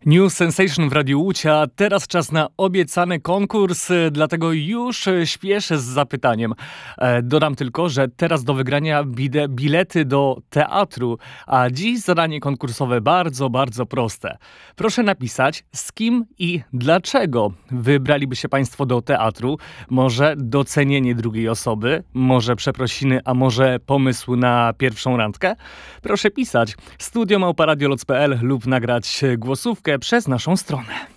New Sensation w Radiu Łódź, a teraz czas na obiecany konkurs, dlatego już śpieszę z zapytaniem. Dodam tylko, że teraz do wygrania bilety do teatru, a dziś zadanie konkursowe bardzo proste. Proszę napisać, z kim i dlaczego wybraliby się Państwo do teatru. Może docenienie drugiej osoby, może przeprosiny, a może pomysł na pierwszą randkę? Proszę pisać studio@radioloc.pl lub nagrać głosówkę przez naszą stronę.